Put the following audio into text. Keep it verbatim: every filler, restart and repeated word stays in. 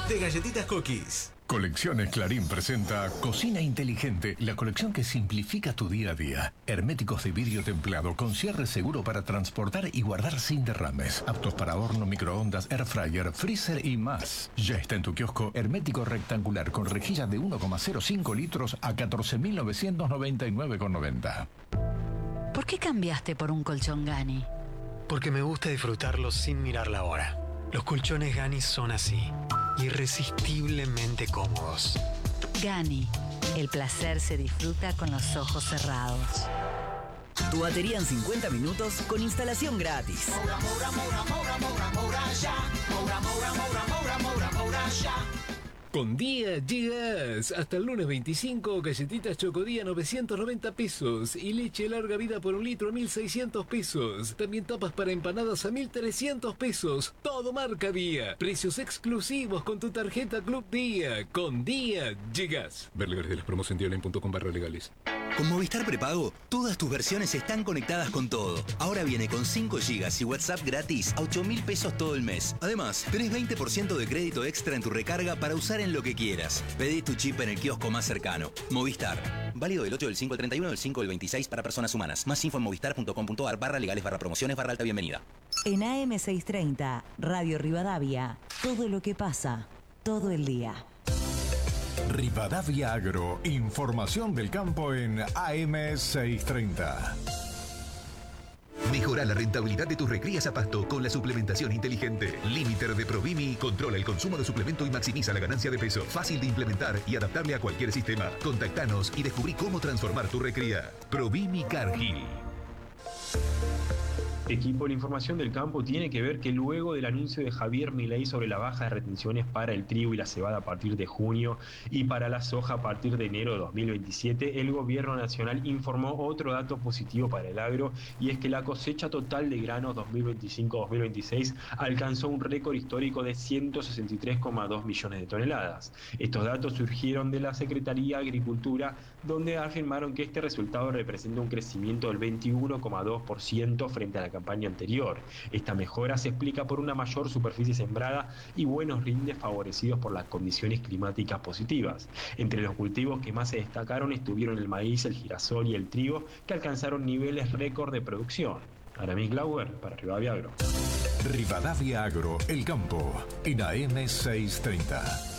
de galletitas Cookies. Colecciones Clarín presenta Cocina Inteligente, la colección que simplifica tu día a día. Herméticos de vidrio templado con cierre seguro para transportar y guardar sin derrames. Aptos para horno, microondas, air fryer, freezer y más. Ya está en tu kiosco hermético rectangular con rejilla de uno coma cero cinco litros a catorce mil novecientos noventa y nueve con noventa. ¿Por qué cambiaste por un colchón Gani? Porque me gusta disfrutarlo sin mirar la hora. Los colchones Gani son así, irresistiblemente cómodos. Gani, el placer se disfruta con los ojos cerrados. Tu batería en cincuenta minutos con instalación gratis. Moura, moura, moura, moura, moura, moura, ya. Moura, moura, moura, moura, moura, moura, ya. Con Día llegas. Hasta el lunes veinticinco, galletitas Chocodía novecientos noventa pesos y leche larga vida por un litro a mil seiscientos pesos. También tapas para empanadas a mil trescientos pesos. Todo marca Día. Precios exclusivos con tu tarjeta Club Día. Con Día llegas. Ver legales de las promos en dialine punto com barra legales. Con Movistar Prepago, todas tus versiones están conectadas con todo. Ahora viene con cinco gigas y WhatsApp gratis a ocho mil pesos todo el mes. Además, tenés veinte por ciento de crédito extra en tu recarga para usar en lo que quieras. Pedí tu chip en el kiosco más cercano. Movistar. Válido del ocho del cinco al treinta y uno del cinco del veintiséis para personas humanas. Más info en movistar punto com punto ar barra legales barra promociones barra alta bienvenida. En A M seiscientos treinta, Radio Rivadavia, todo lo que pasa, todo el día. Rivadavia Agro, información del campo en A M seiscientos treinta. Mejora la rentabilidad de tus recrías a pasto con la suplementación inteligente. Limiter de Provimi controla el consumo de suplemento y maximiza la ganancia de peso. Fácil de implementar y adaptable a cualquier sistema. Contactanos y descubrí cómo transformar tu recría. Provimi Cargill. Equipo, la información del campo tiene que ver que luego del anuncio de Javier Milei sobre la baja de retenciones para el trigo y la cebada a partir de junio y para la soja a partir de enero de dos mil veintisiete, el gobierno nacional informó otro dato positivo para el agro, y es que la cosecha total de granos dos mil veinticinco dos mil veintiséis alcanzó un récord histórico de ciento sesenta y tres coma dos millones de toneladas. Estos datos surgieron de la Secretaría de Agricultura, donde afirmaron que este resultado representa un crecimiento del veintiuno coma dos por ciento frente a la campaña anterior. Esta mejora se explica por una mayor superficie sembrada y buenos rindes favorecidos por las condiciones climáticas positivas. Entre los cultivos que más se destacaron estuvieron el maíz, el girasol y el trigo, que alcanzaron niveles récord de producción. Aramis Glauber para Rivadavia Agro. Rivadavia Agro, el campo, en A M seiscientos treinta.